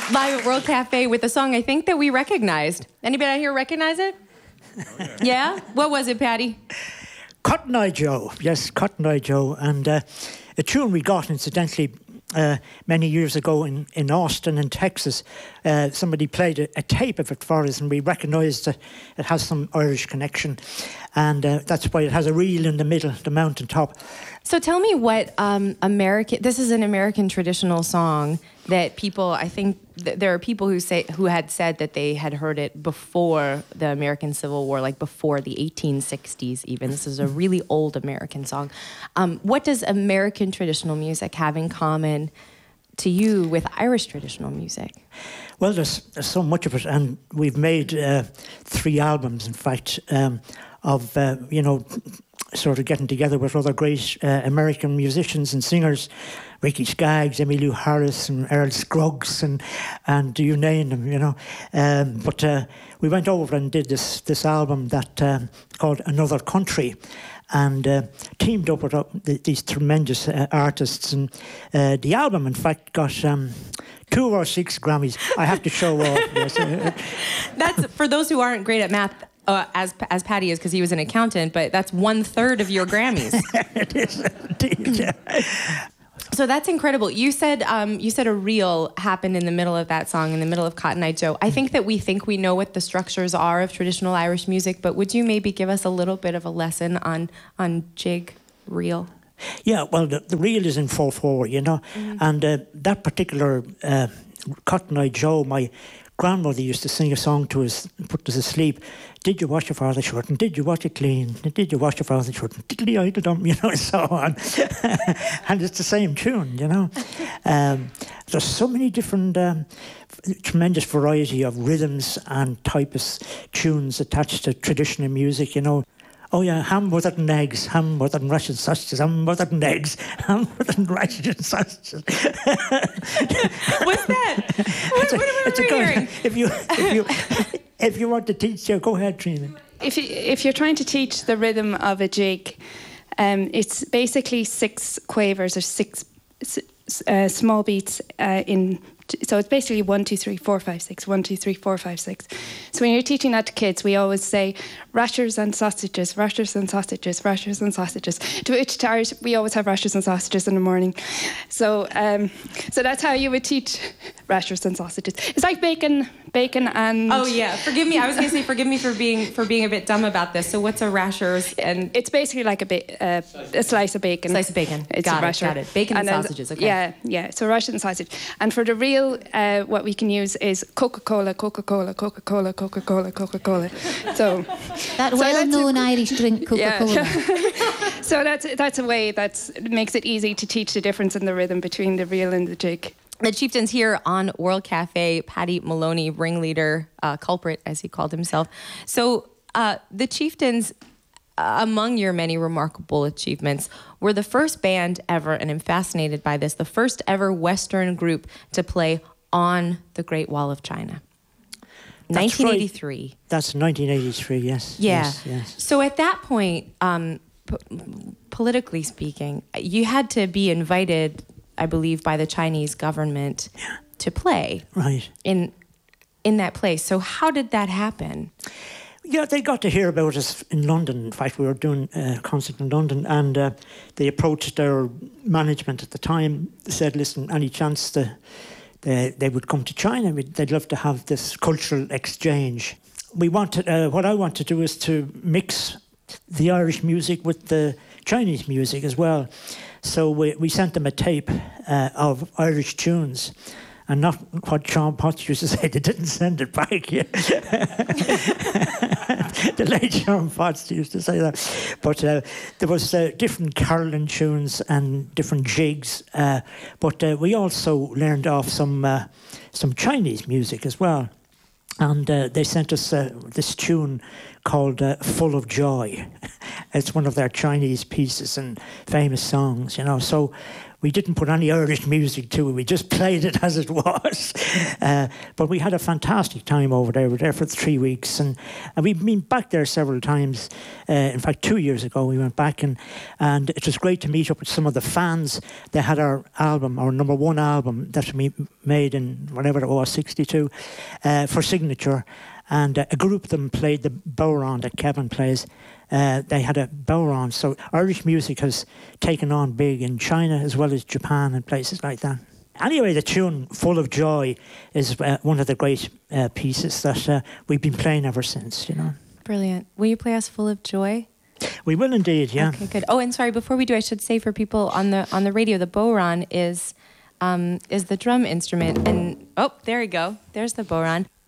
live at World Cafe with a song I think that we recognized. Anybody out here recognize it? Oh, yeah. What was it, Paddy? Cotton Eye Joe. Yes, Cotton Eye Joe. And a tune we got, incidentally, many years ago in Austin, in Texas. Somebody played a tape of it for us, and we recognised that it has some Irish connection. And that's why it has a reel in the middle, the mountaintop. So tell me what this is an American traditional song that people, I think there are people who had said that they had heard it before the American Civil War, like before the 1860s even. This is a really old American song. What does American traditional music have in common to you with Irish traditional music? Well, there's so much of it, and we've made 3 albums, in fact, of, sort of getting together with other great American musicians and singers, Ricky Skaggs, Emmylou Harris, and Earl Scruggs, and you name them, But we went over and did this album that called Another Country, and teamed up with these tremendous artists. And the album, in fact, got 2 or 6 Grammys. I have to show off. Yes. That's, for those who aren't great at math, as Paddy is, because he was an accountant, but that's 1/3 of your Grammys. It is indeed. Yeah. So that's incredible. You said a reel happened in the middle of that song, in the middle of Cotton Eye Joe. I think we know what the structures are of traditional Irish music, but would you maybe give us a little bit of a lesson on jig, reel? Yeah, well, the reel is in 4/4, Mm-hmm. and that particular Cotton Eye Joe, my grandmother used to sing a song to us, put us to sleep. Did you wash your father's shirt? And did you wash it clean? And did you wash your father's shirt? And diddly-idle-dum, and so on. And it's the same tune, There's so many different, tremendous variety of rhythms and types, tunes attached to traditional music, Oh yeah, ham, butter and eggs, ham, butter and Russian sausages, ham, butter and eggs, ham, butter and Russian sausages. What's that? What are we hearing? If you want to teach, go ahead, Trina. If you're trying to teach the rhythm of a jig, it's basically 6 quavers or 6 small beats so it's basically 1, 2, 3, 4, 5, 6. 1, 2, 3, 4, 5, 6. So when you're teaching that to kids, we always say rashers and sausages, rashers and sausages, rashers and sausages. To which to Irish, we always have rashers and sausages in the morning. So that's how you would teach rashers and sausages. It's like bacon and. Oh yeah, forgive me. I was going to say forgive me for being a bit dumb about this. So what's a rashers? And it's basically like a slice of bacon. Slice of bacon. It's got a rasher. Got it. Bacon and sausages. Okay. Yeah. So rasher and sausage. And for the real, what we can use is Coca-Cola, Coca-Cola, Coca-Cola, Coca-Cola, Coca-Cola. So that well-known Irish drink, Coca-Cola. Yeah. So that's a way that makes it easy to teach the difference in the rhythm between the reel and the jig. The Chieftains here on World Cafe, Paddy Maloney, ringleader, culprit, as he called himself. So the Chieftains, among your many remarkable achievements, were the first band ever, and I'm fascinated by this, the first ever Western group to play on the Great Wall of China. That's 1983. Right. That's 1983, yes. Yeah. Yes. So at that point, politically speaking, you had to be invited, I believe, by the Chinese government to play in that place. So how did that happen? Yeah, they got to hear about us in London. In fact, we were doing a concert in London, and they approached their management at the time. They said, listen, any chance they would come to China, they'd love to have this cultural exchange. We wanted, what I want to do is to mix the Irish music with the Chinese music as well. So we sent them a tape of Irish tunes. And not what Sean Potts used to say, they didn't send it back yet. The late Sean Potts used to say that. But there was different caroling tunes and different jigs. But we also learned off some Chinese music as well. And they sent us this tune called Full of Joy. It's one of their Chinese pieces and famous songs, you know. So we didn't put any Irish music to it. We just played it as it was. But we had a fantastic time over there. We were there for 3 weeks. And we've been back there several times. In fact, 2 years ago, we went back. And it was great to meet up with some of the fans. They had our album, our number one album that we made in whatever it was, 62, for Signature. And a group of them played the bodhrán that Kevin plays. They had a bodhrán. So Irish music has taken on big in China as well as Japan and places like that. Anyway, the tune Full of Joy is one of the great pieces that we've been playing ever since, you know. Brilliant. Will you play us Full of Joy? We will indeed, yeah. Okay, good. Oh, and sorry, before we do, I should say for people on the radio, the bodhrán is the drum instrument. And, oh, there you go. There's the bodhrán.